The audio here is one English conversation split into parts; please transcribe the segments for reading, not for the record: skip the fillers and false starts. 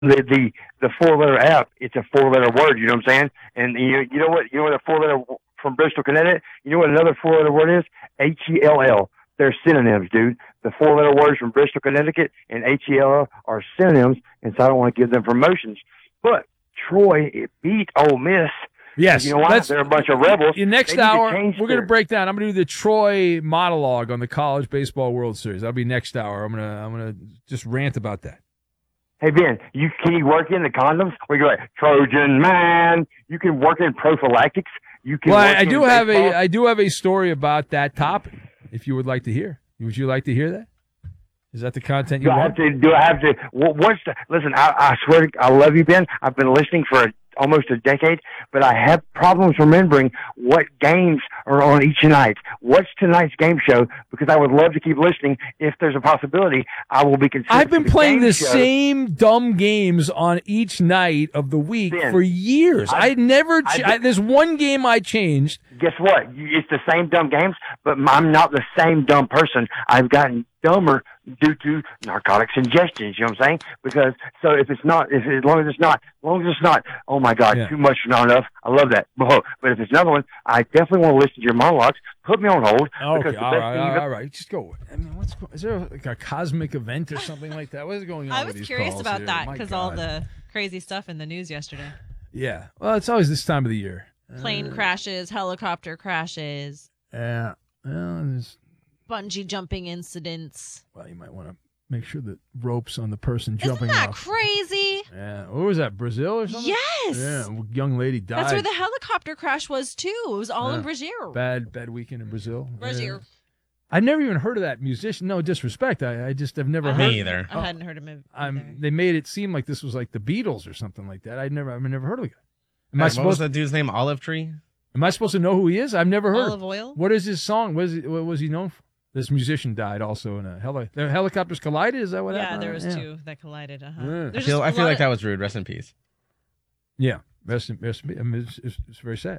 the 4-letter app, it's a 4-letter word. You know what I'm saying? And you know what? You know what a 4-letter from Bristol, Connecticut? You know what another 4-letter word is? HELL. They're synonyms, dude. The 4-letter words from Bristol, Connecticut, and HELL are synonyms, and so I don't want to give them promotions. But Troy beat Ole Miss. Yes, you know why? They're a bunch of rebels. In next hour, we're going to break down. I'm going to do the Troy monologue on the College Baseball World Series. That'll be next hour. I'm going to just rant about that. Hey Ben, can you work in the condoms? We go like Trojan man. You can work in prophylactics. You can. Well, I do have a story about that topic. If you would like to hear, would you like to hear that? Is that the content you want? Do I have to? Listen, I swear, I love you, Ben. I've been listening for almost a decade, but I have problems remembering what games are on each night. What's tonight's game show? Because I would love to keep listening. If there's a possibility, I will be considered. I've been playing the same dumb games on each night of the week for years. There's one game I changed. Guess what? It's the same dumb games, but I'm not the same dumb person. I've gotten dumber due to narcotics ingestions. You know what I'm saying? Because as long as it's not, oh my God, too much, not enough. I love that. But if it's another one, I definitely want to listen to your monologues. Put me on hold. Okay, all right. Just go. I mean, is there a cosmic event or something like that? What is going on? I was curious about that because all the crazy stuff in the news yesterday. Yeah. Well, it's always this time of the year. Plane crashes, helicopter crashes. Yeah. There's bungee jumping incidents. Well, you might want to make sure that ropes on the person jumping off. Isn't that off. Crazy? Yeah. What was that, Brazil or something? Yes. Yeah, a young lady died. That's where the helicopter crash was, too. It was all in Brazil. Bad weekend in Brazil. Brazil. Yeah. I've never even heard of that musician. No disrespect. I just have never heard. Me either. I hadn't heard of him either. They made it seem like this was like the Beatles or something like that. I've never heard of the guy. What was that dude's name? Olive Tree? Am I supposed to know who he is? I've never heard. Olive Oil? What is his song? What was he known for? This musician died also in a the helicopters collided. Is that what happened? Yeah, there was two that collided. Yeah. I feel like that was rude. Rest in peace. Yeah, rest in peace. I mean, it's very sad.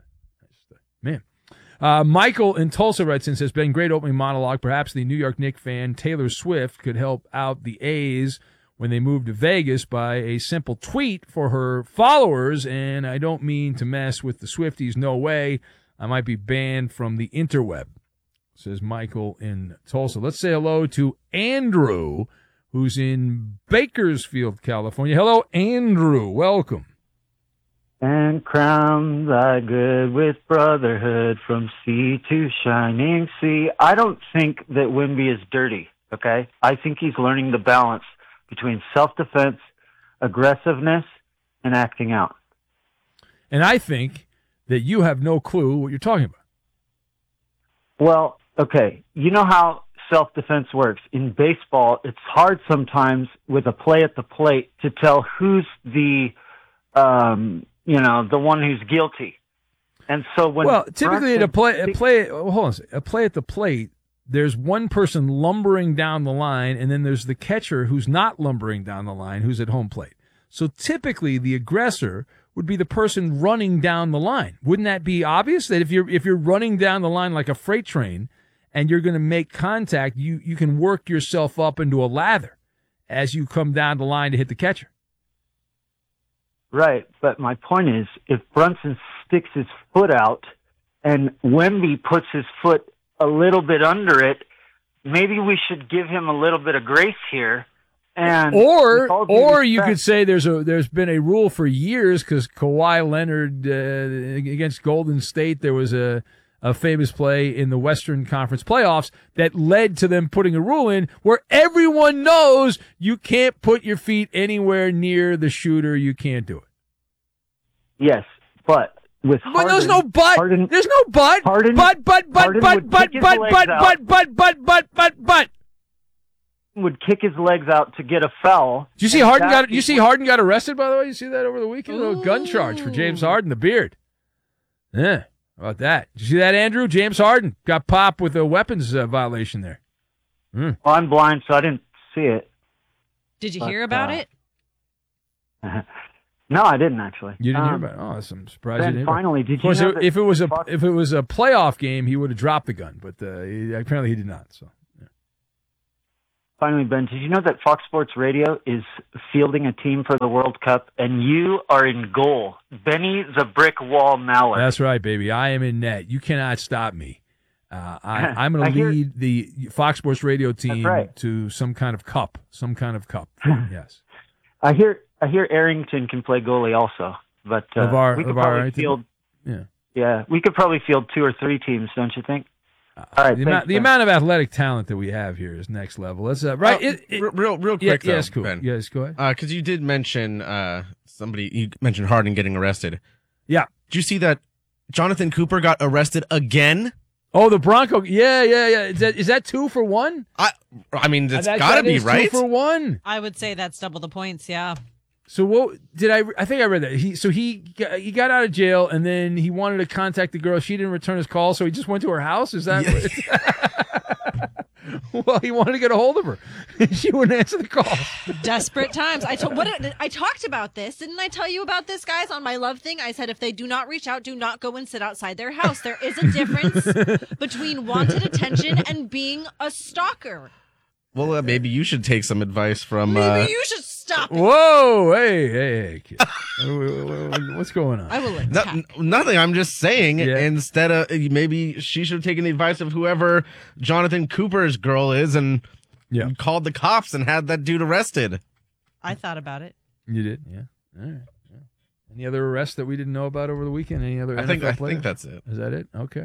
But, man. Michael in Tulsa writes in, says, been great opening monologue. Perhaps the New York Knicks fan Taylor Swift could help out the A's when they move to Vegas by a simple tweet for her followers. And I don't mean to mess with the Swifties. No way. I might be banned from the interweb, says Michael in Tulsa. Let's say hello to Andrew, who's in Bakersfield, California. Hello, Andrew. Welcome. And crown thy good with brotherhood from sea to shining sea. I don't think that Wemby is dirty, okay? I think he's learning the balance between self-defense, aggressiveness, and acting out. And I think that you have no clue what you're talking about. Well, okay, you know how self-defense works. In baseball, it's hard sometimes with a play at the plate to tell who's the one who's guilty. And so typically at a play at the plate, there's one person lumbering down the line, and then there's the catcher who's not lumbering down the line, who's at home plate. So typically the aggressor would be the person running down the line. Wouldn't that be obvious that if you're running down the line like a freight train and you're going to make contact, you can work yourself up into a lather as you come down the line to hit the catcher? Right, but my point is, if Brunson sticks his foot out and Wemby puts his foot a little bit under it, maybe we should give him a little bit of grace here. And or you could say there's been a rule for years because Kawhi Leonard against Golden State, there was a famous play in the Western Conference playoffs that led to them putting a rule in where everyone knows you can't put your feet anywhere near the shooter. You can't do it. Yes, but with Harden, there's no but. There's no but. Harden, but. Would kick his legs out to get a foul. Did you see Harden got arrested, by the way? You see that over the weekend? A little gun charge for James Harden, the beard. Yeah. How about that? Did you see that, Andrew? James Harden got popped with a weapons violation there. Well, I'm blind, so I didn't see it. Did you hear about it? No, I didn't actually. You didn't hear about it? Oh, I'm surprised you didn't. Finally, did you know if it was a playoff game, he would have dropped the gun, but apparently he did not. So, yeah. Finally, Ben, did you know that Fox Sports Radio is fielding a team for the World Cup, and you are in goal? Benny the Brick Wall Maller. That's right, baby. I am in net. You cannot stop me. I'm going to lead the Fox Sports Radio team to some kind of cup. Yes. I hear Arrington can play goalie also, but we could probably field. Yeah, we could probably field 2 or 3 teams, don't you think? All right, the amount of athletic talent that we have here is next level. Let's real quick. Yes, cool. Ben. Yes, go ahead. Because you did mention you mentioned Harden getting arrested. Yeah. Did you see that Jonathan Cooper got arrested again? Oh, the Bronco. Yeah. Is that 2 for 1? I mean, that's got to be right. 2 for 1. I would say that's double the points. Yeah. So what did I think I read that. He got out of jail and then he wanted to contact the girl. She didn't return his call, so he just went to her house. Is that Well, he wanted to get a hold of her. She wouldn't answer the call. Desperate times. I talked about this. Didn't I tell you about this, guys, on my love thing? I said if they do not reach out, do not go and sit outside their house. There is a difference between wanted attention and being a stalker. Well, maybe you should take some advice from... Maybe you should stop it. Whoa, hey, kid. What's going on? I will attack. Nothing, I'm just saying, instead of... Maybe she should have taken the advice of whoever Jonathan Cooper's girl is and called the cops and had that dude arrested. I thought about it. You did? Yeah. All right. Yeah. Any other arrests that we didn't know about over the weekend? Any other NFL players? I think that's it. Is that it? Okay.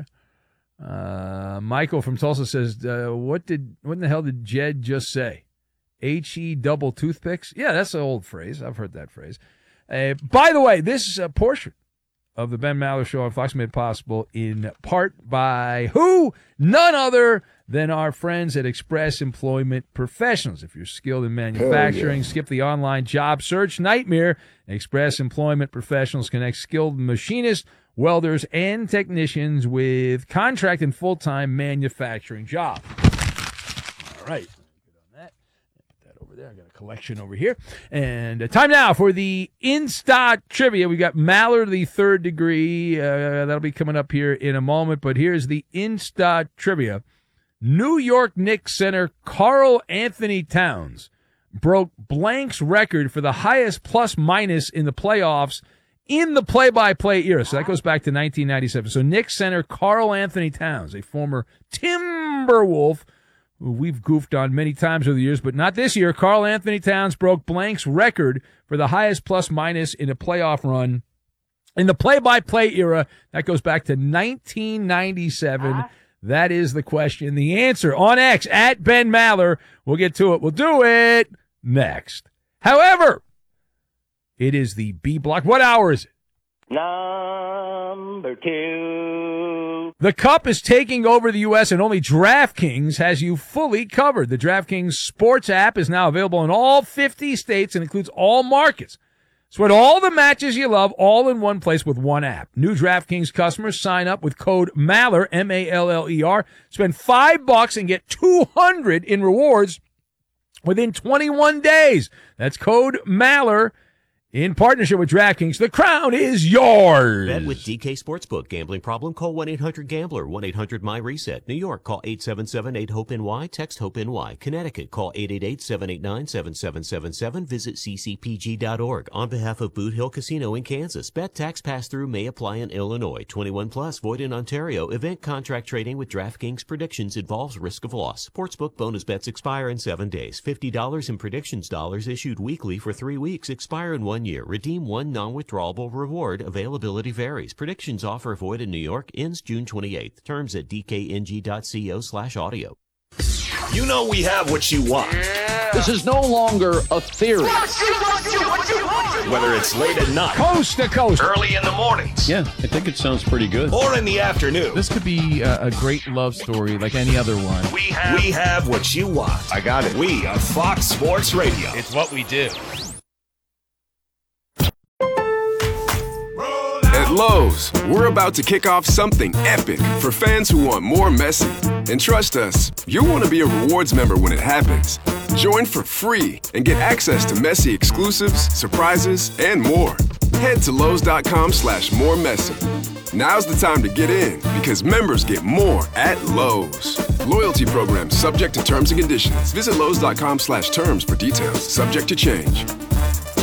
Michael from Tulsa says, what in the hell did Jed just say? HE double toothpicks? Yeah, that's an old phrase. I've heard that phrase. By the way, this portion of the Ben Maller Show on Fox made possible in part by who? None other than our friends at Express Employment Professionals. If you're skilled in manufacturing, skip the online job search nightmare. Express Employment Professionals connect skilled machinists, welders, and technicians with contract and full-time manufacturing jobs. All right. Good on that. Put that over there. I got a collection over here. And time now for the Insta Trivia. We got Maller, the third degree. That'll be coming up here in a moment. But here's the Insta Trivia. New York Knicks center Karl Anthony Towns broke blank's record for the highest plus-minus in the playoffs in the play-by-play era. So that goes back to 1997. So Knicks center Karl Anthony Towns, a former Timberwolf, who we've goofed on many times over the years, but not this year. Karl Anthony Towns broke blank's record for the highest plus-minus in a playoff run in the play-by-play era. That goes back to 1997. That is the question. The answer on X, at Ben Maller. We'll get to it. We'll do it next. However, it is the B block. What hour is it? Number 2. The Cup is taking over the U.S. and only DraftKings has you fully covered. The DraftKings Sports app is now available in all 50 states and includes all markets. Sweat all the matches you love all in one place with one app. New DraftKings customers sign up with code MALLER, M-A-L-L-E-R. Spend $5 and get $200 in rewards within 21 days. That's code MALLER. In partnership with DraftKings, the crown is yours. Bet with DK Sportsbook. Gambling problem? Call 1-800-GAMBLER. 1-800-MY-RESET. New York, call 877-8-HOPE-NY. Text HOPE-NY. Connecticut, call 888-789-7777. Visit ccpg.org. On behalf of Boot Hill Casino in Kansas, bet tax pass-through may apply in Illinois. 21 plus, void in Ontario. Event contract trading with DraftKings predictions involves risk of loss. Sportsbook bonus bets expire in 7 days. $50 in predictions dollars issued weekly for 3 weeks. Expire in 1 year. Redeem one non-withdrawable reward. Availability varies. Predictions offer void in New York. Ends June 28th. Terms at dkng.co/audio. You know we have what you want. Yeah. This is no longer a theory. Whether it's late at night, coast to coast, early in the mornings. Yeah, I think it sounds pretty good. Or in the afternoon. This could be a great love story like any other one. We have what you want. I got it. We are Fox Sports Radio. It's what we do. At Lowe's, we're about to kick off something epic for fans who want more Messi. And trust us, you'll want to be a rewards member when it happens. Join for free and get access to Messi exclusives, surprises, and more. Head to Lowe's.com/moremessy. Now's the time to get in because members get more at Lowe's. Loyalty program subject to terms and conditions. Visit Lowe's.com/terms for details. Subject to change.